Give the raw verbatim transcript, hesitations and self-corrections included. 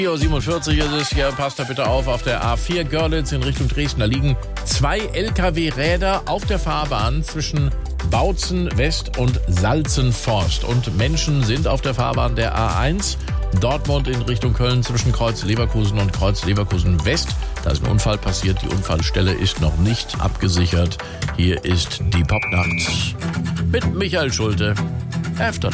vier Uhr siebenundvierzig ist es, hier passt da bitte auf, auf der A vier Görlitz in Richtung Dresden. Da liegen zwei L K W-Räder auf der Fahrbahn zwischen Bautzen West und Salzenforst. Und Menschen sind auf der Fahrbahn der A eins Dortmund in Richtung Köln zwischen Kreuz Leverkusen und Kreuz Leverkusen West. Da ist ein Unfall passiert, die Unfallstelle ist noch nicht abgesichert. Hier ist die Popnacht mit Michael Schulte. After